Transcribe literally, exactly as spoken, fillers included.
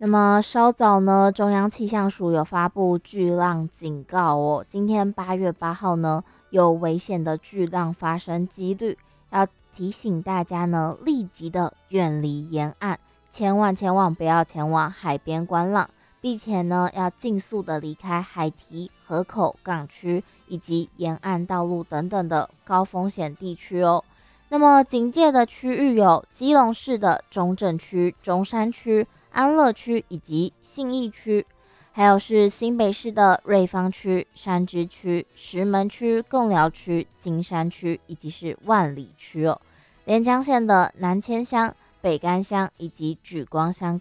那么稍早呢，中央气象署有发布巨浪警告哦。今天八月八号呢，有危险的巨浪发生几率，要提醒大家呢，立即的远离沿岸，千万千万不要前往海边观浪，并且呢，要尽速的离开海堤、河口、港区以及沿岸道路等等的高风险地区哦。那么警戒的区域有基隆市的中正区、中山区、安乐区以及信义区，还有是新北市的瑞芳区、山之区、石门区、贡寮区、金山区以及是万里区哦。连江县的南千乡、北干乡以及莒光乡